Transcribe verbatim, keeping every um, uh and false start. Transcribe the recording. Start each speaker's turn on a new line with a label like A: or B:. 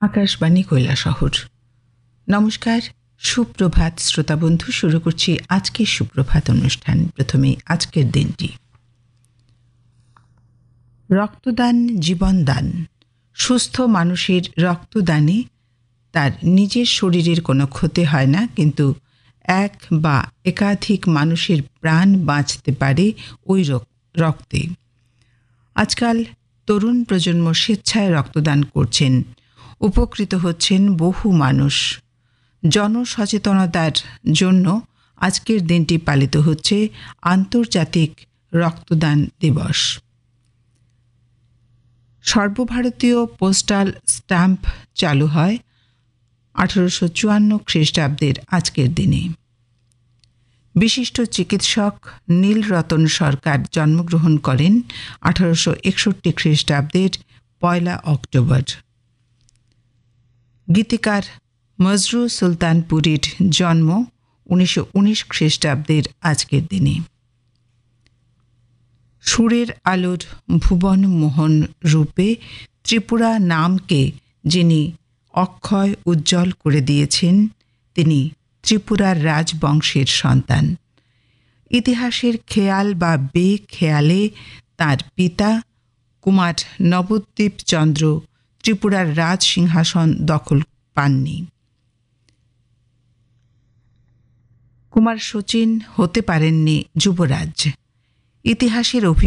A: আকাশবাণী কৈলাসহর। নমস্কার, সুপ্রভাত শ্রোতা বন্ধু। শুরু করছি আজকের সুপ্রভাত অনুষ্ঠান। প্রথমে আজকের দিনটি। রক্তদান জীবনদান। সুস্থ মানুষের রক্তদানে তার নিজের শরীরের কোনো ক্ষতি হয় না, কিন্তু এক বা একাধিক মানুষের প্রাণ বাঁচতে পারে ওই রক্তে। আজকাল তরুণ প্রজন্ম স্বেচ্ছায় রক্তদান করছেন, উপকৃত হচ্ছেন বহু মানুষ। জনসচেতনতার জন্য আজকের দিনটি পালিত হচ্ছে আন্তর্জাতিক রক্তদান দিবস। সর্বভারতীয় পোস্টাল স্ট্যাম্প চালু হয় আঠারোশো চুয়ান্ন খ্রিস্টাব্দের আজকের দিনে। বিশিষ্ট চিকিৎসক নীলরতন সরকার জন্মগ্রহণ করেন আঠারোশো একষট্টি খ্রিস্টাব্দের পয়লা অক্টোবর। গীতিকার মজরু সুলতানপুরীর জন্ম উনিশশো উনিশ খ্রিস্টাব্দের আজকের দিনে। সুরের আলোর ভুবন মোহন রূপে ত্রিপুরা নামকে যিনি অক্ষয় উজ্জ্বল করে দিয়েছেন, তিনি ত্রিপুরার রাজবংশের সন্তান। ইতিহাসের খেয়াল বা বেখেয়ালে তার পিতা কুমার নবদ্বীপ চন্দ্র ত্রিপুরার রাজ সিংহাসন দখল পাননি। কুমার শচীন হতে পারেননি যুবরাজ। ইতিহাসের